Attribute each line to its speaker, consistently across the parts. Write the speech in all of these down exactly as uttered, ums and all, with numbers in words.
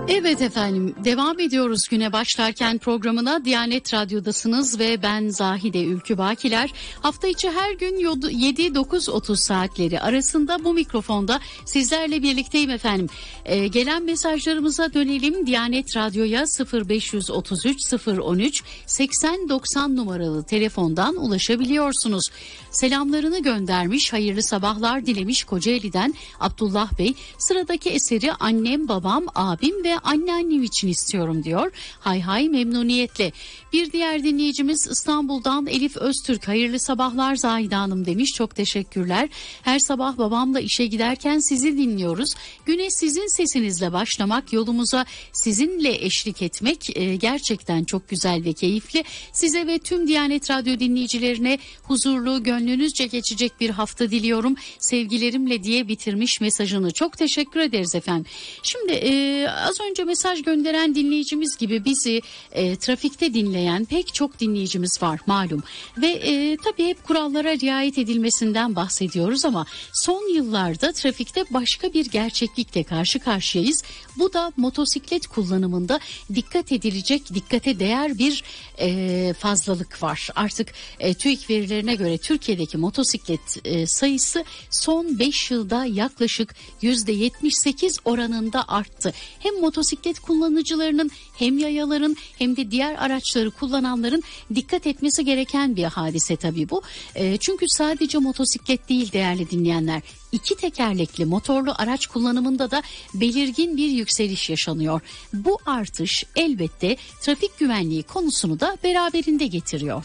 Speaker 1: Evet efendim, devam ediyoruz güne başlarken programına. Diyanet Radyo'dasınız ve ben Zahide Ülkü Bakiler. Hafta içi her gün yedi dokuz otuz saatleri arasında bu mikrofonda sizlerle birlikteyim efendim. Ee, gelen mesajlarımıza dönelim. Diyanet Radyo'ya sıfır beş otuz üç sıfır on üç seksen doksan numaralı telefondan ulaşabiliyorsunuz. Selamlarını göndermiş, hayırlı sabahlar dilemiş Kocaeli'den Abdullah Bey. Sıradaki eseri annem, babam, abim ve anneannem için istiyorum diyor. Hay hay, memnuniyetle. Bir diğer dinleyicimiz İstanbul'dan Elif Öztürk. Hayırlı sabahlar Zahide Hanım demiş. Çok teşekkürler. Her sabah babamla işe giderken sizi dinliyoruz. Güne sizin sesinizle başlamak, yolumuza sizinle eşlik etmek e, gerçekten çok güzel ve keyifli. Size ve tüm Diyanet Radyo dinleyicilerine huzurlu, gönlünüzce geçecek bir hafta diliyorum. Sevgilerimle diye bitirmiş mesajını. Çok teşekkür ederiz efendim. Şimdi e, az önce mesaj gönderen dinleyicimiz gibi bizi e, trafikte dinleyen pek çok dinleyicimiz var malum. Ve e, tabii hep kurallara riayet edilmesinden bahsediyoruz ama son yıllarda trafikte başka bir gerçeklikle karşı karşıyayız. Bu da motosiklet kullanımında dikkat edilecek, dikkate değer bir e, fazlalık var. Artık e, TÜİK verilerine göre Türkiye'deki motosiklet e, sayısı son beş yılda yaklaşık yüzde yetmiş sekiz oranında arttı. Hem motosiklet kullanıcılarının hem yayaların hem de diğer araçları kullananların dikkat etmesi gereken bir hadise tabii bu. E, çünkü sadece motosiklet değil değerli dinleyenler. İki tekerlekli motorlu araç kullanımında da belirgin bir yükseliş yaşanıyor. Bu artış elbette trafik güvenliği konusunu da beraberinde getiriyor.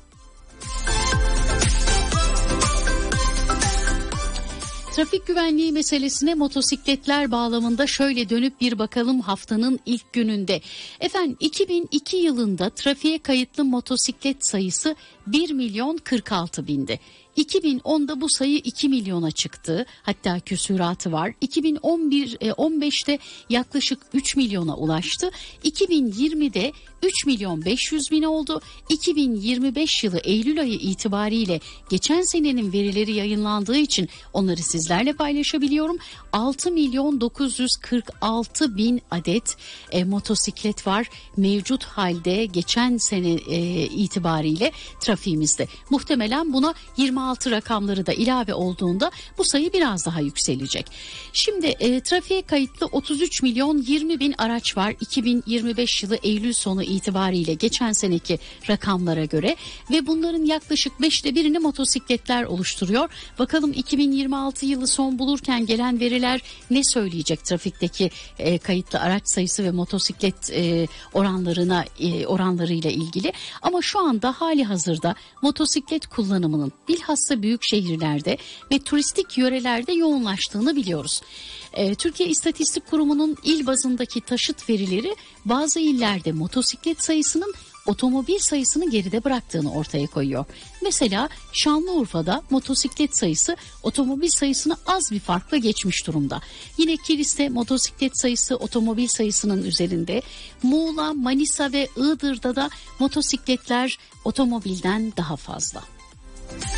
Speaker 1: Trafik güvenliği meselesine motosikletler bağlamında şöyle dönüp bir bakalım haftanın ilk gününde. Efendim iki bin iki yılında trafiğe kayıtlı motosiklet sayısı bir milyon kırk altı bindi. iki bin onda bu sayı iki milyona çıktı. Hatta küsuratı var. iki bin on bir on beşte yaklaşık üç milyona ulaştı. iki bin yirmide üç milyon beş yüz bin oldu. iki bin yirmi beş yılı Eylül ayı itibariyle geçen senenin verileri yayınlandığı için onları sizlerle paylaşabiliyorum. altı milyon dokuz yüz kırk altı bin adet e, motosiklet var mevcut halde geçen sene e, itibariyle trafiğimizde. Muhtemelen buna yirmi altı rakamları da ilave olduğunda bu sayı biraz daha yükselecek. Şimdi e, trafiğe kayıtlı otuz üç milyon yirmi bin araç var iki bin yirmi beş yılı Eylül sonu itibariyle geçen seneki rakamlara göre ve bunların yaklaşık beşte birini motosikletler oluşturuyor. Bakalım iki bin yirmi altı yılı son bulurken gelen veriler ne söyleyecek trafikteki e, kayıtlı araç sayısı ve motosiklet e, oranlarına e, oranlarıyla ilgili. Ama şu anda hali hazırda motosiklet kullanımının bilhassa büyük şehirlerde ve turistik yörelerde yoğunlaştığını biliyoruz. Ee, Türkiye İstatistik Kurumu'nun il bazındaki taşıt verileri bazı illerde motosiklet sayısının otomobil sayısını geride bıraktığını ortaya koyuyor. Mesela Şanlıurfa'da motosiklet sayısı otomobil sayısını az bir farkla geçmiş durumda. Yine Kilis'te motosiklet sayısı otomobil sayısının üzerinde. Muğla, Manisa ve Iğdır'da da motosikletler otomobilden daha fazla.